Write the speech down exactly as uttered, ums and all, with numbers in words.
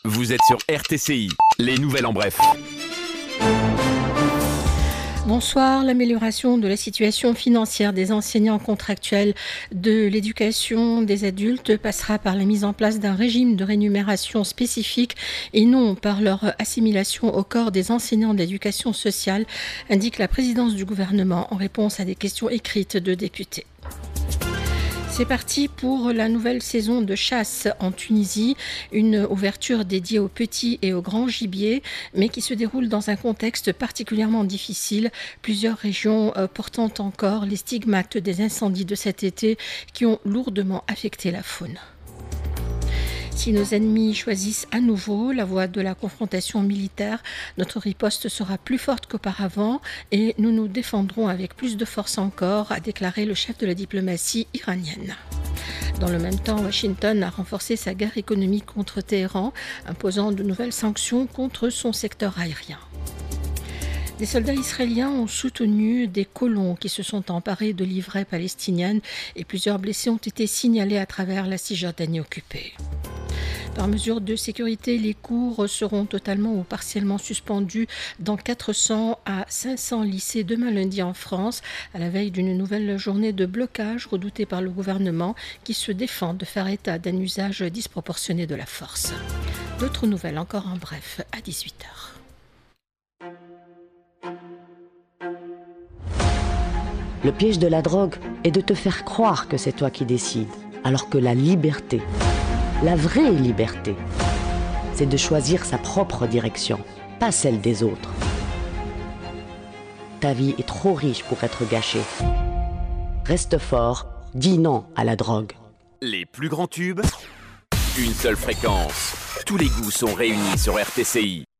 Vous êtes sur R T C I, les nouvelles en bref. Bonsoir. L'amélioration de la situation financière des enseignants contractuels de l'éducation des adultes passera par la mise en place d'un régime de rémunération spécifique et non par leur assimilation au corps des enseignants de l'éducation sociale, indique la présidence du gouvernement en réponse à des questions écrites de députés. C'est parti pour la nouvelle saison de chasse en Tunisie, une ouverture dédiée aux petits et aux grands gibiers, mais qui se déroule dans un contexte particulièrement difficile, plusieurs régions portant encore les stigmates des incendies de cet été qui ont lourdement affecté la faune. Si nos ennemis choisissent à nouveau la voie de la confrontation militaire, notre riposte sera plus forte qu'auparavant et nous nous défendrons avec plus de force encore, a déclaré le chef de la diplomatie iranienne. Dans le même temps, Washington a renforcé sa guerre économique contre Téhéran, imposant de nouvelles sanctions contre son secteur aérien. Des soldats israéliens ont soutenu des colons qui se sont emparés de livrets palestiniennes et plusieurs blessés ont été signalés à travers la Cisjordanie occupée. Par mesure de sécurité, les cours seront totalement ou partiellement suspendus dans quatre cents à cinq cents lycées demain lundi en France, à la veille d'une nouvelle journée de blocage redoutée par le gouvernement qui se défend de faire état d'un usage disproportionné de la force. D'autres nouvelles encore en bref à dix-huit heures. Le piège de la drogue est de te faire croire que c'est toi qui décides, alors que la liberté, la vraie liberté, c'est de choisir sa propre direction, pas celle des autres. Ta vie est trop riche pour être gâchée. Reste fort, dis non à la drogue. Les plus grands tubes, une seule fréquence. Tous les goûts sont réunis sur R T C I.